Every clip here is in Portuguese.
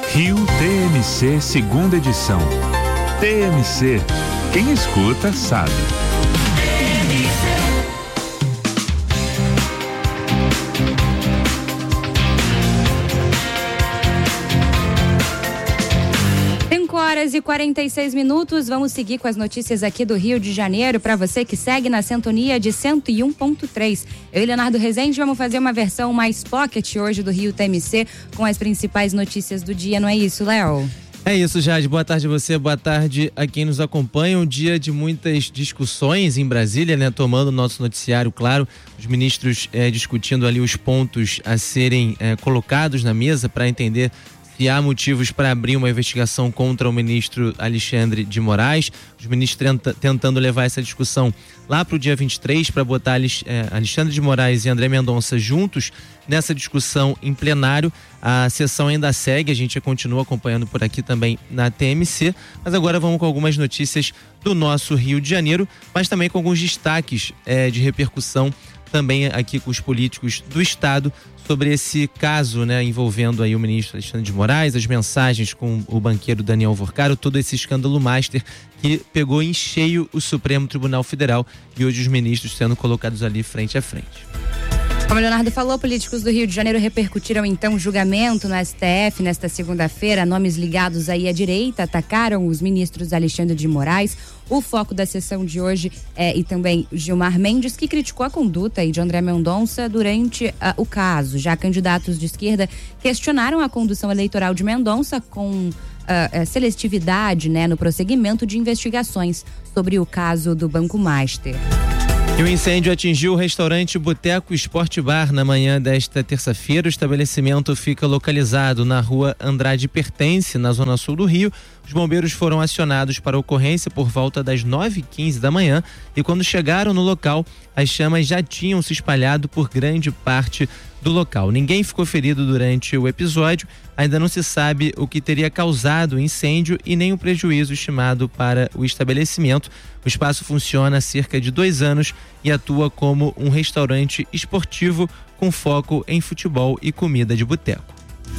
Rio TMC, segunda edição. TMC, quem escuta sabe. Horas e 46 minutos, vamos seguir com as notícias aqui do Rio de Janeiro, para você que segue na sintonia de 101.3. Eu e Leonardo Rezende vamos fazer uma versão mais pocket hoje do Rio TMC, com as principais notícias do dia, não é isso, Léo? É isso, Jade. Boa tarde a você, boa tarde a quem nos acompanha. Um dia de muitas discussões em Brasília, né? Tomando o nosso noticiário, claro, os ministros discutindo ali os pontos a serem colocados na mesa para entender se há motivos para abrir uma investigação contra o ministro Alexandre de Moraes. Os ministros tentando levar essa discussão lá para o dia 23 para botar Alexandre de Moraes e André Mendonça juntos nessa discussão em plenário. A sessão ainda segue, a gente continua acompanhando por aqui também na TMC, mas agora vamos com algumas notícias do nosso Rio de Janeiro, mas também com alguns destaques de repercussão também aqui com os políticos do estado sobre esse caso, né, envolvendo aí o ministro Alexandre de Moraes, as mensagens com o banqueiro Daniel Vorcaro, todo esse escândalo master que pegou em cheio o Supremo Tribunal Federal e hoje os ministros sendo colocados ali frente a frente. Como o Leonardo falou, políticos do Rio de Janeiro repercutiram então julgamento no STF nesta segunda-feira. Nomes ligados aí à direita atacaram os ministros Alexandre de Moraes. O foco da sessão de hoje e também Gilmar Mendes, que criticou a conduta aí de André Mendonça durante o caso. Já candidatos de esquerda questionaram a condução eleitoral de Mendonça com seletividade, né, no prosseguimento de investigações sobre o caso do Banco Master. E o incêndio atingiu o restaurante Boteco Esporte Bar na manhã desta terça-feira. O estabelecimento fica localizado na rua Andrade Pertence, na zona sul do Rio. Os bombeiros foram acionados para a ocorrência por volta das 9h15 da manhã e quando chegaram no local, as chamas já tinham se espalhado por grande parte do local. Ninguém ficou ferido durante o episódio. Ainda não se sabe o que teria causado o incêndio e nem o prejuízo estimado para o estabelecimento. O espaço funciona há cerca de 2 anos e atua como um restaurante esportivo com foco em futebol e comida de boteco.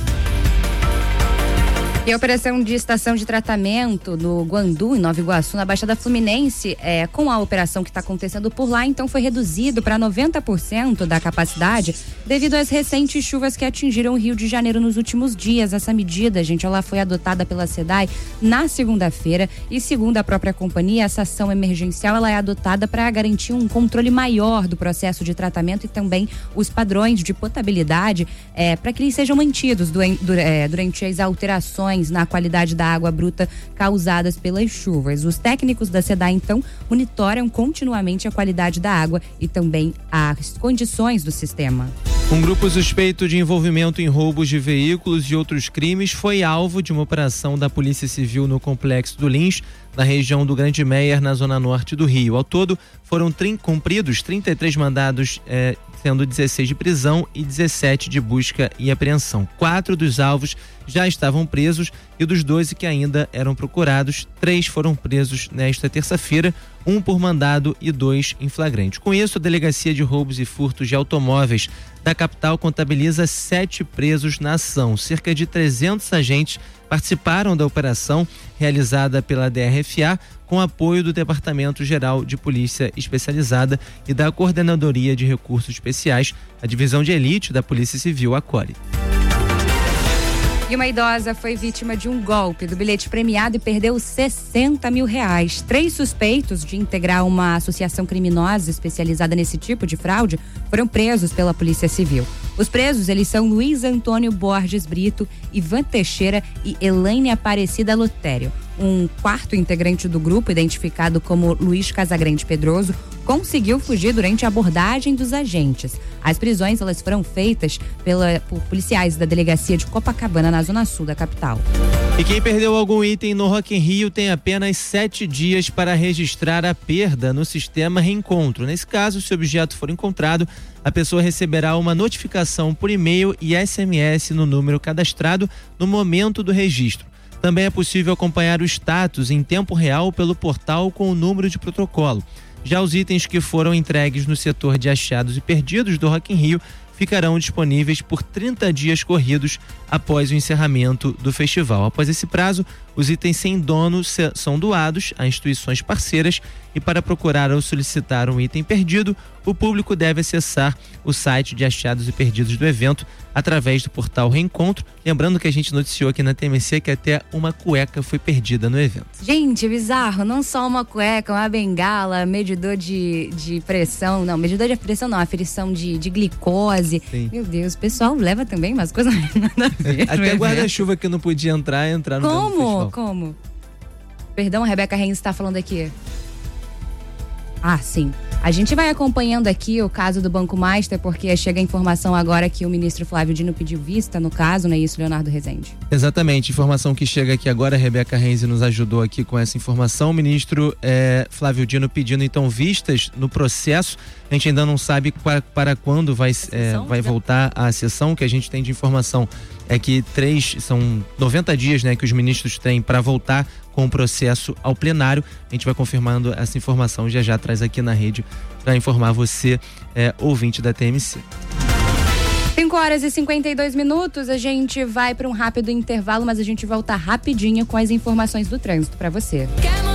E a operação de estação de tratamento no Guandu, em Nova Iguaçu, na Baixada Fluminense, com a operação que está acontecendo por lá, então foi reduzido para 90% da capacidade devido às recentes chuvas que atingiram o Rio de Janeiro nos últimos dias. Essa medida, gente, ela foi adotada pela SEDAI na segunda-feira e, segundo a própria companhia, essa ação emergencial ela é adotada para garantir um controle maior do processo de tratamento e também os padrões de potabilidade para que eles sejam mantidos durante as alterações na qualidade da água bruta causadas pelas chuvas. Os técnicos da SEDAI, então, monitoram continuamente a qualidade da água e também as condições do sistema. Um grupo suspeito de envolvimento em roubos de veículos e outros crimes foi alvo de uma operação da Polícia Civil no Complexo do Lins, na região do Grande Meier, na zona norte do Rio. Ao todo, foram cumpridos 33 mandados, sendo 16 de prisão e 17 de busca e apreensão. 4 dos alvos já estavam presos e dos 12 que ainda eram procurados, 3 foram presos nesta terça-feira, 1 por mandado e 2 em flagrante. Com isso, a Delegacia de Roubos e Furtos de Automóveis da capital contabiliza 7 presos na ação. Cerca de 300 agentes participaram da operação realizada pela DRFA com apoio do Departamento Geral de Polícia Especializada e da Coordenadoria de Recursos Especiais, a Divisão de Elite da Polícia Civil, a CORE. E uma idosa foi vítima de um golpe do bilhete premiado e perdeu 60 mil reais. 3 suspeitos de integrar uma associação criminosa especializada nesse tipo de fraude foram presos pela Polícia Civil. Os presos, eles são Luiz Antônio Borges Brito, Ivan Teixeira e Elaine Aparecida Lotério. Um quarto integrante do grupo, identificado como Luiz Casagrande Pedroso, conseguiu fugir durante a abordagem dos agentes. As prisões, elas foram feitas por policiais da delegacia de Copacabana, na zona sul da capital. E quem perdeu algum item no Rock in Rio tem apenas 7 dias para registrar a perda no sistema Reencontro. Nesse caso, se o objeto for encontrado, a pessoa receberá uma notificação por e-mail e SMS no número cadastrado no momento do registro. Também é possível acompanhar o status em tempo real pelo portal com o número de protocolo. Já os itens que foram entregues no setor de achados e perdidos do Rock in Rio ficarão disponíveis por 30 dias corridos após o encerramento do festival. Após esse prazo, os itens sem dono são doados a instituições parceiras e para procurar ou solicitar um item perdido, o público deve acessar o site de achados e perdidos do evento através do portal Reencontro. Lembrando que a gente noticiou aqui na TMC que até uma cueca foi perdida no evento. Gente, bizarro, não só uma cueca, uma bengala, medidor de pressão, não, medidor de pressão não, aferição de glicose. Sim. Meu Deus, o pessoal leva também umas coisas nada a ver. Até guarda-chuva que não podia entrar no festival. Como? Perdão, a Rebeca Reis está falando aqui. Ah, sim. A gente vai acompanhando aqui o caso do Banco Master, porque chega a informação agora que o ministro Flávio Dino pediu vista no caso, não é isso, Leonardo Rezende? Exatamente, informação que chega aqui agora, a Rebeca Reis nos ajudou aqui com essa informação. O ministro Flávio Dino pedindo então vistas no processo. A gente ainda não sabe para quando vai voltar a sessão. O que a gente tem de informação é que são 90 dias, né, que os ministros têm para voltar com o processo ao plenário. A gente vai confirmando essa informação, já traz aqui na rede para informar você, ouvinte da TMC. 5h52, a gente vai para um rápido intervalo, mas a gente volta rapidinho com as informações do trânsito para você.